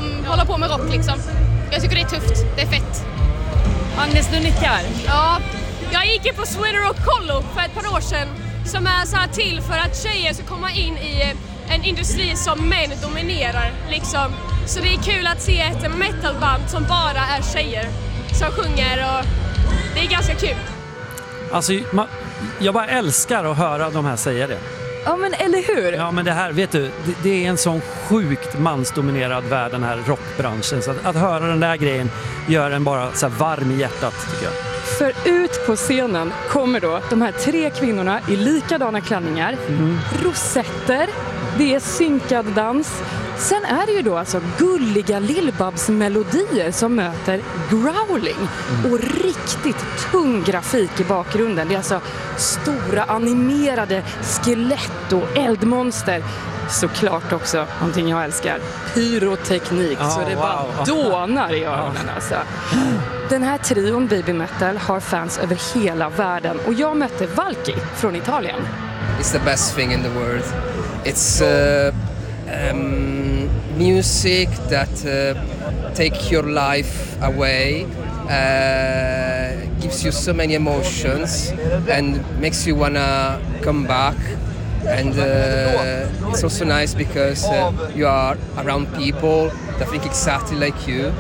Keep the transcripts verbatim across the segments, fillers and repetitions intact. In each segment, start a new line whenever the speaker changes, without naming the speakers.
som håller på med rock liksom. Jag tycker det är tufft, det är fett.
Agnes, du nickar.
Ja, jag gick ju på Sweden Rock Kollo för ett par år sedan som är så här till för att tjejer ska komma in i en industri som män dominerar liksom. Så det är kul att se ett metalband som bara är tjejer som sjunger och det är ganska kul.
Alltså, man, jag bara älskar att höra de här säga det.
Ja, men eller hur?
Ja, men det här, vet du, det, det är en sån sjukt mansdominerad värld, den här rockbranschen. Så att, att höra den där grejen gör en bara så här varm i hjärtat, tycker jag.
För ut på scenen kommer då de här tre kvinnorna i likadana klänningar, mm. rosetter, det är synkad dans. Sen är det ju då alltså gulliga Lill-Babs melodier som möter growling mm. och riktigt tung grafik i bakgrunden. Det är alltså stora animerade skelett och eldmonster. Såklart också någonting jag älskar. Pyroteknik, oh, så det wow. bara dånar i öronen alltså. Den här trion Baby Metal har fans över hela världen och jag mötte Valki från Italien.
It's the best thing in the world. It's uh, um, music that uh, take your life away, uh, gives you so many emotions and makes you wanna come back. And uh, it's also nice because uh, you are around people that think exactly like you.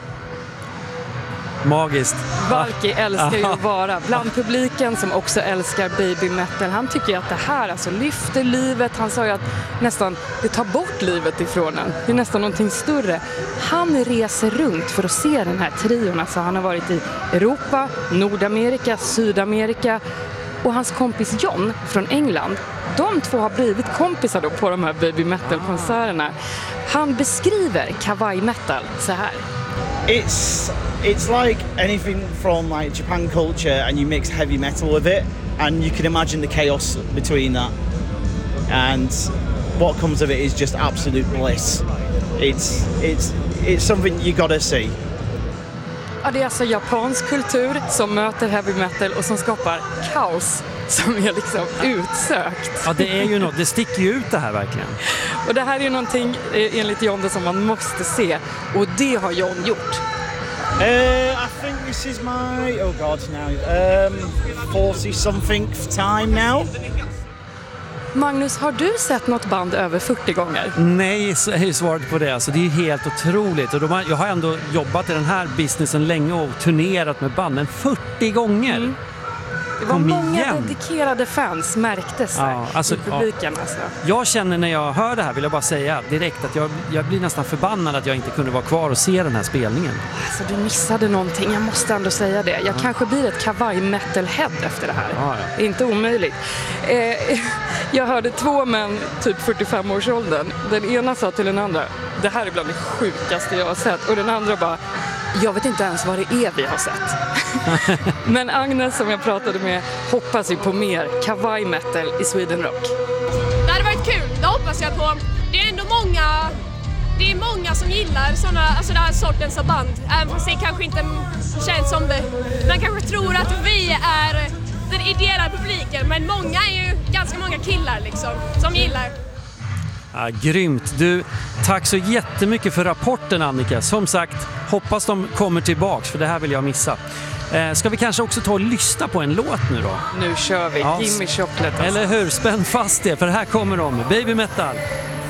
Magiskt.
Valki älskar ju att vara bland publiken som också älskar Baby Metal. Han tycker att det här alltså lyfter livet. Han sa ju att nästan det tar bort livet ifrån en. Det är nästan någonting större. Han reser runt för att se den här trion. Alltså han har varit i Europa, Nordamerika, Sydamerika. Och hans kompis John från England, de två har blivit kompisar då på de här Baby Metal-konserterna. Han beskriver kawaii metal så här.
It's it's like anything from like Japan culture and you mix heavy metal with it and you can imagine the chaos between that. And what comes of it is just absolute bliss. It's it's it's something you gotta see.
Ja, det är alltså japansk kultur som möter heavy metal och som skapar kaos som är liksom utsökt.
Ja, det är ju något, det sticker ju ut det här verkligen.
Och det här är ju någonting enligt John som man måste se och det har John gjort.
Uh, I think this is my, oh god now, um, forty something time now.
Magnus, har du sett något band över fyrtio gånger?
Nej, så är ju svaret på det. Alltså, det är helt otroligt. Och de har, jag har ändå jobbat i den här businessen länge och turnerat med banden fyrtio gånger. Mm.
Det var
Kom
många
igen.
dedikerade fans märktes där
ja, alltså,
i publiken.
Ja.
Alltså.
Jag känner när jag hör det här, vill jag bara säga direkt att jag, jag blir nästan förbannad att jag inte kunde vara kvar och se den här spelningen.
Alltså, du missade någonting, jag måste ändå säga det. Jag ja. kanske blir ett kawaii metal-head efter det här. Ja, ja. Det är inte omöjligt. Eh, jag hörde två män, typ fyrtiofem-årsåldern. Den ena sa till den andra, det här är bland det sjukaste jag har sett. Och den andra bara, jag vet inte ens vad det är vi har sett. Men Agnes som jag pratade med hoppas ju på mer kawaii metal i Sweden Rock.
Det hade varit kul, det hoppas jag på. Det är ändå många, det är många som gillar såna, alltså den här sortens av band. Även fast det kanske inte känns som det. Man kanske tror att vi är den ideella publiken, men många är ju ganska många killar liksom, som gillar.
Ja, grymt. Du, tack så jättemycket för rapporten, Annika. Som sagt, hoppas de kommer tillbaks, för det här vill jag missa. Eh, ska vi kanske också ta och lyssna på en låt nu då?
Nu kör vi, ja, Gimme Chocolate.
Alltså. Eller hur, spänn fast det, för här kommer de, Baby Metal.